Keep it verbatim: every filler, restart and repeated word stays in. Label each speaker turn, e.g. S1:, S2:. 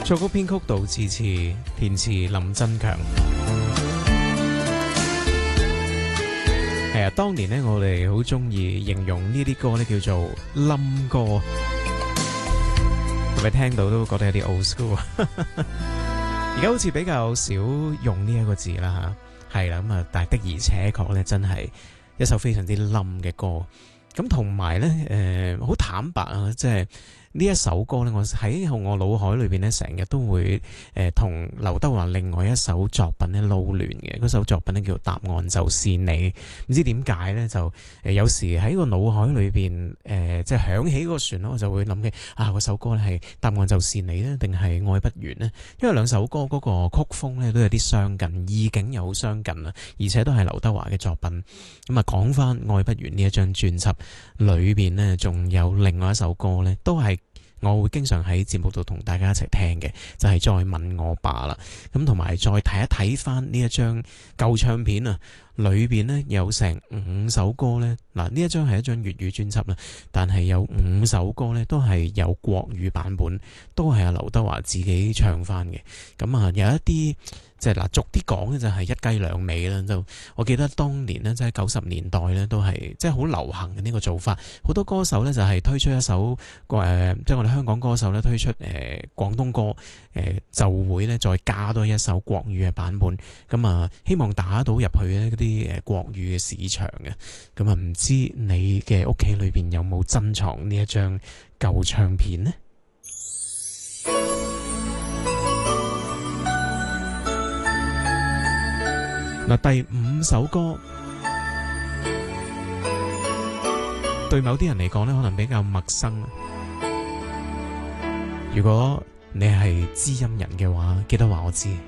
S1: 作曲編曲杜自持，填詞林振強。係啊，當年呢，我哋好中意形容呢啲歌呢叫做冧歌，係咪聽到都覺得有啲 old school 啊？而家好似比較少用呢一個字啦吓，係啦咁啊，但係的而且確呢，真係一首非常之冧嘅歌。咁同埋呢，誒、呃，好坦白啊，即係。呢一首歌呢，我喺我腦海裏邊呢，成日都會誒同劉德華另外一首作品呢撈亂嘅。嗰首作品呢叫《答案就是你》，唔知點解呢，就誒有時喺個腦海裏邊誒即係響起嗰個旋律，我就會諗起啊嗰首歌呢係《答案就是你》呢，定係《愛不完》呢？因為兩首歌嗰個曲風呢都有啲相近，意境又好相近啊，而且都係劉德華嘅作品。咁啊，講翻《愛不完》呢一張專輯裏邊呢，仲有另外一首歌呢，都係。我會經常喺節目度同大家一齊聽嘅，就係、是、再問我爸啦。咁同埋再睇一睇翻呢一張舊唱片啊，裏邊呢有成五首歌呢。嗱，呢一張係一張粵語專輯啦，但係有五首歌呢都係有國語版本，都係阿劉德華自己唱翻嘅。咁啊，有一啲。即係嗱，俗啲講嘅就係一雞兩味啦。就我記得當年呢，即係九十年代呢，都係即係好流行嘅呢個做法。好多歌手呢，就係推出一首誒，即係我哋香港歌手呢，推出誒廣東歌誒，就會呢再加多一首國語嘅版本。咁啊，希望打到入去呢嗰啲誒國語嘅市場嘅。咁啊，唔知你嘅屋企裏邊有冇珍藏呢一張舊唱片呢？嗱，第五首歌對某啲人嚟講咧，可能比較陌生。如果你係知音人嘅話，記得話我知。